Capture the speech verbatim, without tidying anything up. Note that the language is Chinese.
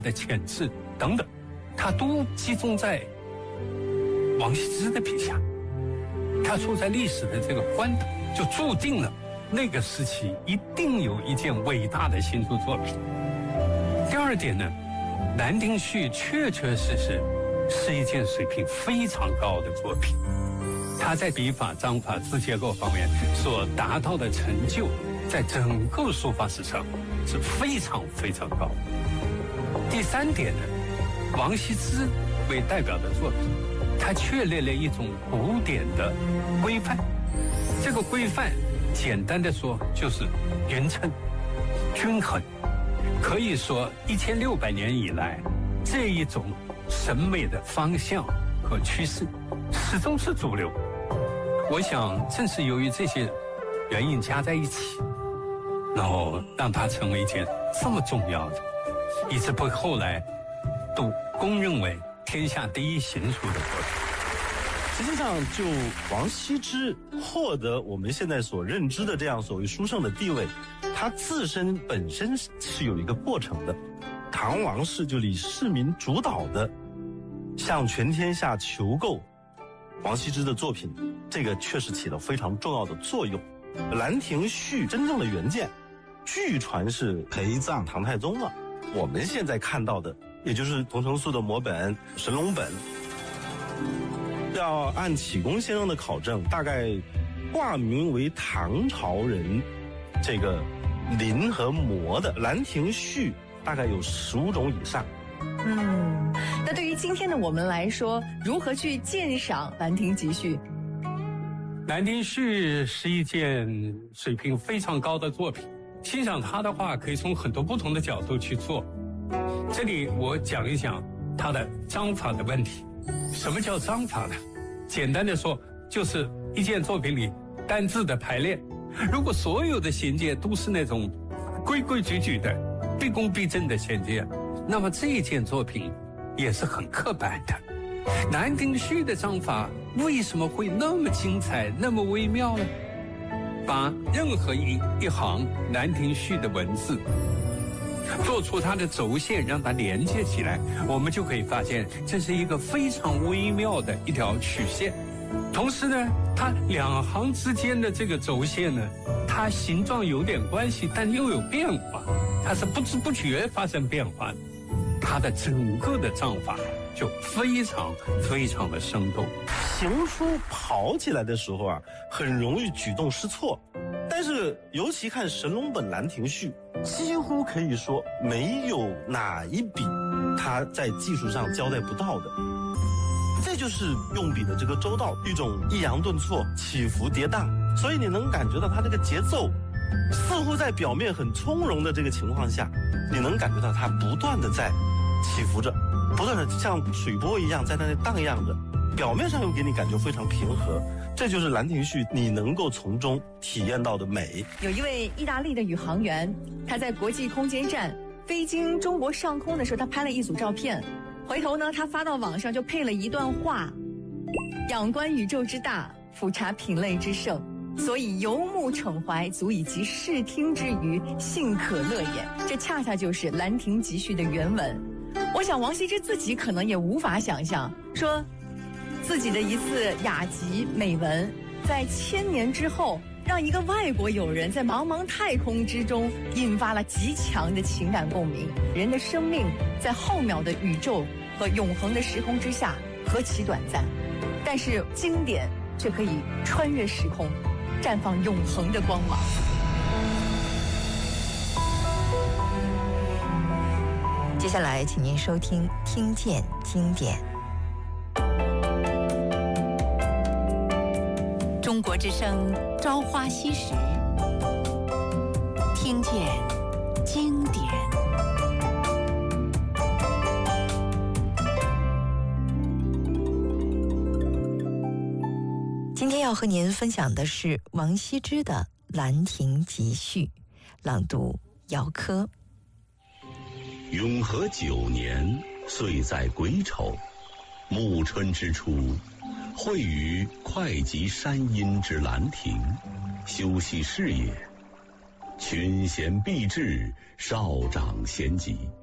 的潜质等等，它都集中在王羲之的笔下。他处在历史的这个关头，就注定了那个时期一定有一件伟大的新书作品。第二点呢，《兰亭序》确确实实是一件水平非常高的作品，他在笔法、章法、字结构方面所达到的成就，在整个书法史上是非常非常高。第三点呢，王羲之为代表的作品，它确立了一种古典的规范。这个规范简单的说就是匀称、均衡。可以说一千六百年以来，这一种审美的方向和趋势始终是主流。我想正是由于这些原因加在一起，然后让它成为一件这么重要的，以致被后来都公认为天下第一行书的作品。 实际上，就王羲之获得我们现在所认知的这样所谓书圣的地位，他自身本身是有一个过程的。唐王室就以市民主导的向全天下求购王羲之的作品，这个确实起了非常重要的作用。《兰亭序》真正的原件，据传是陪葬唐太宗了。我们现在看到的，也就是桐城素的摹本、神龙本，要按启功先生的考证，大概挂名为唐朝人这个临和摹的《兰亭序》大概有十五种以上。 嗯，那对于今天的我们来说，如何去鉴赏《兰亭集序》？《 兰亭序》是一件水平非常高的作品，欣赏它的话，可以从很多不同的角度去做。这里我讲一讲它的章法的问题。什么叫章法呢？简单的说，就是一件作品里单字的排列。如果所有的衔接都是那种规规矩矩的、毕恭毕敬的衔接，那么这一件作品也是很刻板的。《兰亭序》的章法为什么会那么精彩、那么微妙呢？把任何一一行《兰亭序》的文字做出它的轴线，让它连接起来，我们就可以发现这是一个非常微妙的一条曲线。同时呢，它两行之间的这个轴线呢，它形状有点关系，但又有变化，它是不知不觉发生变化的。它的整个的章法就非常非常的生动。 行书跑起来的时候啊，很容易举动失措，但是尤其看神龙本《兰亭序》，几乎可以说没有哪一笔它在技术上交代不到的。这就是用笔的这个周到，一种抑扬顿挫、起伏跌宕，所以你能感觉到它这个节奏似乎在表面很从容的这个情况下，你能感觉到它不断的在起伏着，不断的像水波一样在那里荡漾着，表面上又给你感觉非常平和。这就是《兰亭序》你能够从中体验到的美。 有一位意大利的宇航员，他在国际空间站飞经中国上空的时候，他拍了一组照片，回头呢他发到网上，就配了一段话：仰观宇宙之大，俯察品类之盛，所以游目骋怀，足以及视听之娱，幸可乐也。这恰恰就是《兰亭集序》的原文。我想王羲之自己可能也无法想象，说自己的一次雅集美文，在千年之后，让一个外国友人在茫茫太空之中引发了极强的情感共鸣。人的生命在浩渺的宇宙和永恒的时空之下何其短暂，但是经典却可以穿越时空，绽放永恒的光芒。 接下来请您收听《听见经典》。中国之声《朝花夕拾》，听见经典。今天要和您分享的是王羲之的《兰亭集序》，朗读姚科。 永和九年，岁在癸丑，暮春之初，会于会稽山阴之兰亭，修禊事也。群贤毕至，少长咸集，